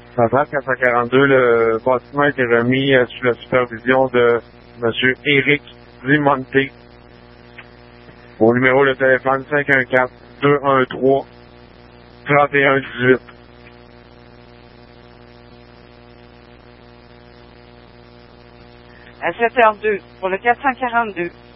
À date 442, le bâtiment a été remis sous la supervision de M. Éric Dimonté au numéro de téléphone 514-213-3118. À 7h02, pour le 442.